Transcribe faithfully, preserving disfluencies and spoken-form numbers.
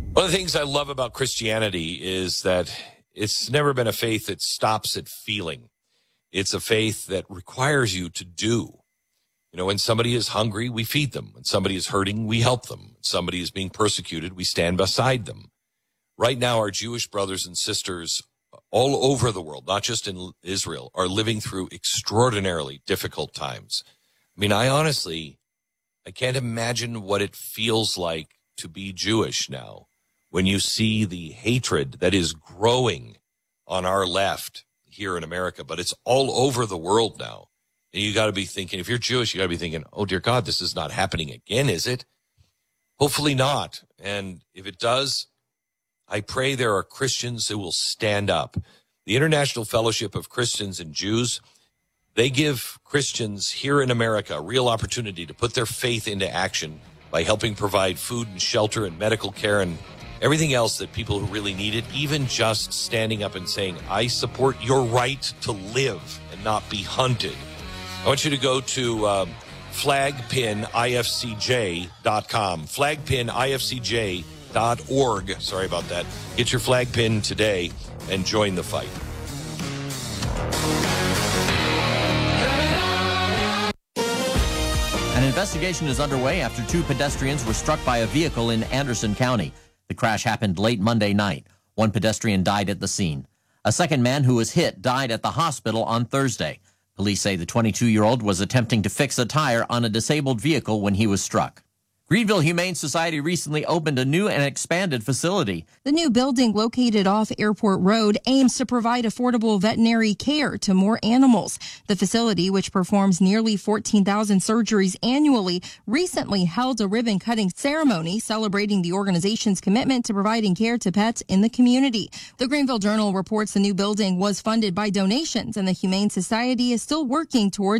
One of the things I love about Christianity is that it's never been a faith that stops at feeling. It's a faith that requires you to do. You know, when somebody is hungry, we feed them. When somebody is hurting, we help them. When somebody is being persecuted, we stand beside them. Right now, our Jewish brothers and sisters all over the world, not just in Israel, are living through extraordinarily difficult times. I mean, I honestly, I can't imagine what it feels like to be Jewish now when you see the hatred that is growing on our left here in America, but it's all over the world now. And you got to be thinking, if you're Jewish, you got to be thinking, oh, dear God, this is not happening again, is it? Hopefully not. And if it does, I pray there are Christians who will stand up. The International Fellowship of Christians and Jews, they give Christians here in America a real opportunity to put their faith into action by helping provide food and shelter and medical care and everything else that people who really need it, even just standing up and saying, I support your right to live and not be hunted. I want you to go to um, flag pin I F C J dot com, flag pin I F C J dot org. Sorry about that. Get your flag pin today and join the fight. An investigation is underway after two pedestrians were struck by a vehicle in Anderson County. The crash happened late Monday night. One pedestrian died at the scene. A second man who was hit died at the hospital on Thursday. Police say the twenty-two-year-old was attempting to fix a tire on a disabled vehicle when he was struck. Greenville Humane Society recently opened a new and expanded facility. The new building located off Airport Road aims to provide affordable veterinary care to more animals. The facility, which performs nearly fourteen thousand surgeries annually, recently held a ribbon-cutting ceremony celebrating the organization's commitment to providing care to pets in the community. The Greenville Journal reports the new building was funded by donations, and the Humane Society is still working towards